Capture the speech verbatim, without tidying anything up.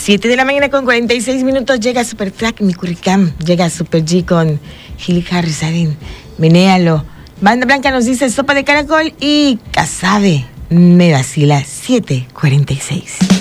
siete de la mañana con cuarenta y seis minutos llega Super Track, mi Curricam. Llega Super G con Gil Harris, Arin, Menéalo. Banda Blanca nos dice sopa de caracol y Casabe me vacila siete cuarenta y seis.